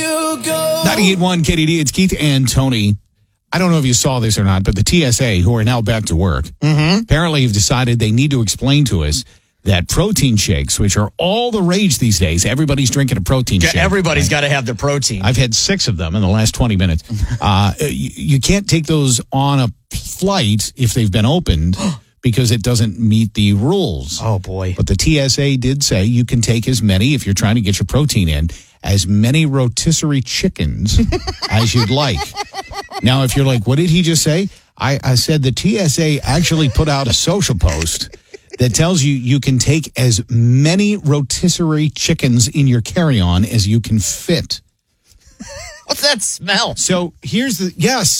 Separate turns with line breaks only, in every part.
you go.
98.1 KDD, it's Keith and Tony. I don't know if you saw this or not, but the TSA, who are now back to work, apparently have decided they need to explain to us that protein shakes, which are all the rage these days, everybody's drinking a protein shake.
Everybody's got to have the protein.
I've had 6 of them in the last 20 minutes. You can't take those on a flight if they've been opened because it doesn't meet the rules.
Oh, boy.
But the TSA did say you can take as many, if you're trying to get your protein in, as many rotisserie chickens as you'd like. Now, if you're like, what did he just say? I said the TSA actually put out a social post that tells you you can take as many rotisserie chickens in your carry-on as you can fit.
What's that smell?
So here's the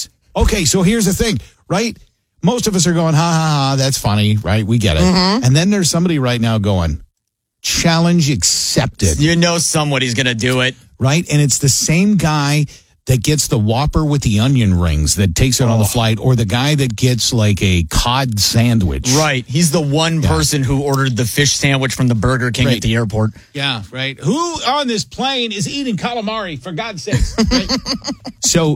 thing, right? Most of us are going, ha, ha, ha, that's funny, right? We get it. And then there's somebody right now going, challenge accepted.
You know somebody's going to do it.
Right? And it's the same guy that gets the Whopper with the onion rings that takes it on the flight, or the guy that gets like a cod sandwich.
Right. He's the one person who ordered the fish sandwich from the Burger King at the airport.
Yeah, right. Who on this plane is eating calamari, for God's sakes? Right? So,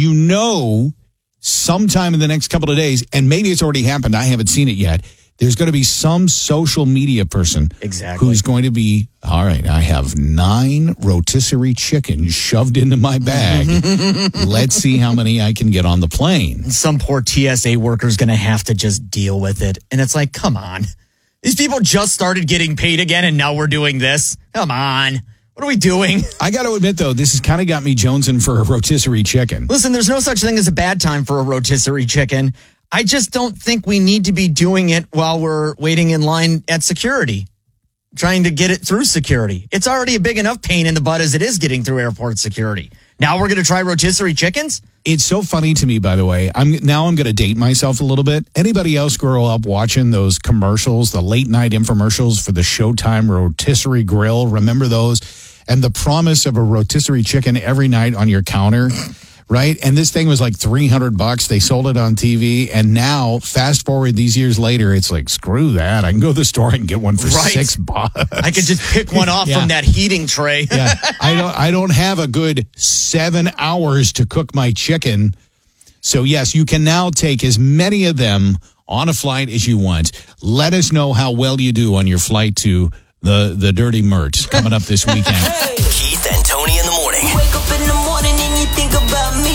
sometime in the next couple of days, and maybe it's already happened, I haven't seen it yet, there's going to be some social media person who's going to be, all right, I have 9 rotisserie chickens shoved into my bag. Let's see how many I can get on the plane.
Some poor TSA worker's going to have to just deal with it. And it's like, come on. These people just started getting paid again, and now we're doing this. Come on. What are we doing?
I got to admit, though, this has kind of got me jonesing for a rotisserie chicken.
Listen, there's no such thing as a bad time for a rotisserie chicken. I just don't think we need to be doing it while we're waiting in line at security, trying to get it through security. It's already a big enough pain in the butt as it is getting through airport security. Now we're going to try rotisserie chickens?
It's so funny to me, by the way. I'm going to date myself a little bit. Anybody else grow up watching those commercials, the late night infomercials for the Showtime rotisserie grill? Remember those? And the promise of a rotisserie chicken every night on your counter. Right? And this thing was like $300. They sold it on TV. And now, fast forward these years later, it's like, screw that. I can go to the store and get one for $6.
I could just pick one off from that heating tray.
Yeah. I don't have a good 7 hours to cook my chicken. So, yes, you can now take as many of them on a flight as you want. Let us know how well you do on your flight to the Dirty Mert coming up this weekend.
Keith and Tony in the morning.
Wake up in the morning and you think about me.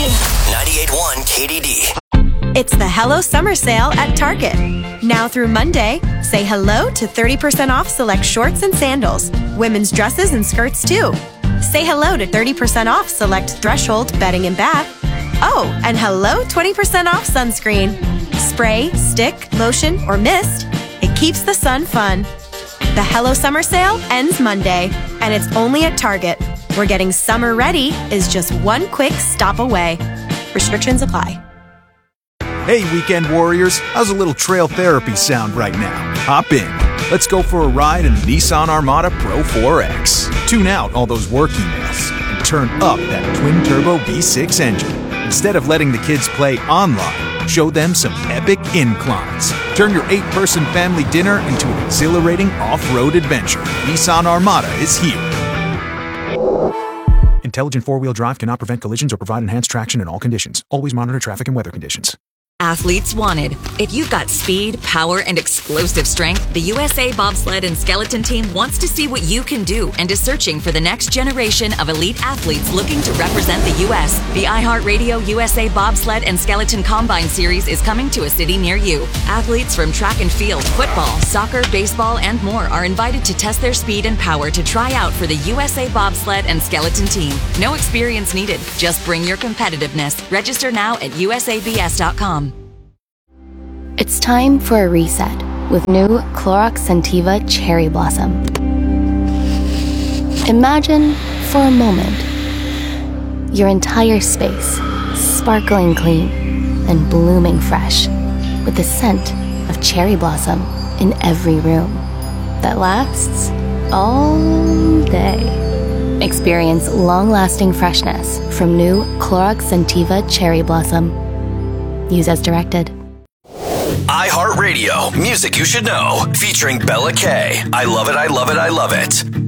98.1 KDD.
It's the Hello Summer Sale at Target. Now through Monday, say hello to 30% off select shorts and sandals, women's dresses and skirts too. Say hello to 30% off select Threshold bedding and bath. Oh, and hello 20% off sunscreen. Spray, stick, lotion, or mist. It keeps the sun fun. The Hello Summer Sale ends Monday, and it's only at Target, where getting summer ready is just one quick stop away. Restrictions apply.
Hey, weekend warriors, how's a little trail therapy sound right now? Hop in. Let's go for a ride in the Nissan Armada Pro 4X. Tune out all those work emails and turn up that twin-turbo V6 engine. Instead of letting the kids play online, show them some epic inclines. Turn your 8-person family dinner into an exhilarating off-road adventure. Nissan Armada is here. Intelligent four-wheel drive cannot prevent collisions or provide enhanced traction in all conditions. Always monitor traffic and weather conditions.
Athletes wanted. If you've got speed, power, and explosive strength, the USA Bobsled and Skeleton Team wants to see what you can do and is searching for the next generation of elite athletes looking to represent the U.S. The iHeartRadio USA Bobsled and Skeleton Combine Series is coming to a city near you. Athletes from track and field, football, soccer, baseball, and more are invited to test their speed and power to try out for the USA Bobsled and Skeleton Team. No experience needed. Just bring your competitiveness. Register now at usabs.com.
It's time for a reset with new Clorox Scentiva Cherry Blossom. Imagine, for a moment, your entire space sparkling clean and blooming fresh with the scent of cherry blossom in every room that lasts all day. Experience long-lasting freshness from new Clorox Scentiva Cherry Blossom. Use as directed.
iHeartRadio, music you should know, featuring Bella K. I love it, I love it, I love it.